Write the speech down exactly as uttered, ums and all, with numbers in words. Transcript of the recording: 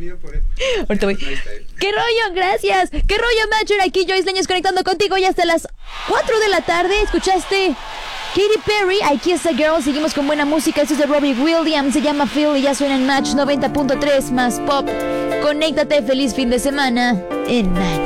yo por eso. Ahorita voy. ¡Qué rollo! Gracias. ¡Qué rollo, Matcher! Aquí Joyce Leños conectando contigo ya hasta las cuatro de la tarde. ¿Escuchaste? Katy Perry, I Kiss a Girl. Seguimos con buena música. Esto es de Robbie Williams. Se llama Phil y ya suena en Match noventa punto tres más pop. Conéctate. Feliz fin de semana en Match.